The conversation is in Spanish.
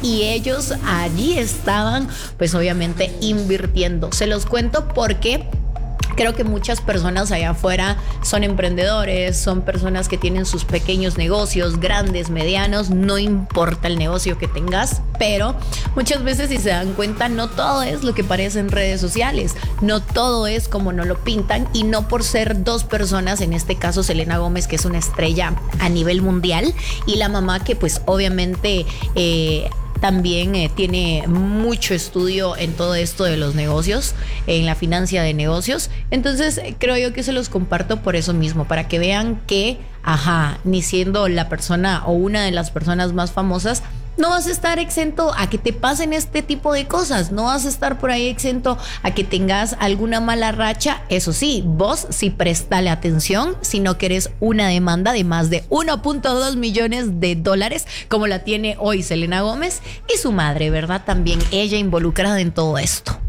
y ellos allí estaban pues obviamente invirtiendo. Se los cuento porque creo que muchas personas allá afuera son emprendedores, son personas que tienen sus pequeños negocios, grandes, medianos, no importa el negocio que tengas, pero muchas veces, si se dan cuenta, no todo es lo que parece en redes sociales, no todo es como nos lo pintan, y no por ser dos personas, en este caso Selena Gómez, que es una estrella a nivel mundial, y la mamá que pues obviamente también tiene mucho estudio en todo esto de los negocios, en la financia de negocios. Entonces creo yo que se los comparto por eso mismo, para que vean que, ni siendo la persona o una de las personas más famosas, no vas a estar exento a que te pasen este tipo de cosas, no vas a estar por ahí exento a que tengas alguna mala racha. Eso sí, vos sí prestale atención si no querés una demanda de más de 1.2 millones de dólares como la tiene hoy Selena Gómez y su madre, ¿verdad? También ella involucrada en todo esto.